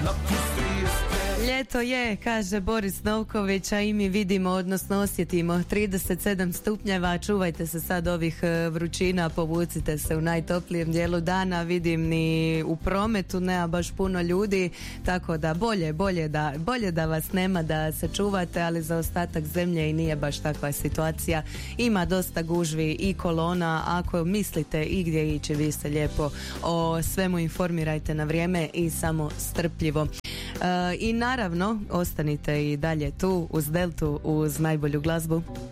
Ljeto je, kaže Boris Novković, a i mi vidimo, odnosno osjetimo 37 stupnjeva. Čuvajte se sad ovih vrućina, povucite se u najtoplijem dijelu dana. Vidim ni u prometu nema baš puno ljudi, tako da bolje da vas nema, da se čuvate, ali za ostatak zemlje i nije baš takva situacija. Ima dosta gužvi i kolona. Ako mislite i gdje ići, vi se lijepo o svemu informirajte na vrijeme i samo strpljivo. I naravno, ostanite i dalje tu uz Deltu, uz najbolju glazbu.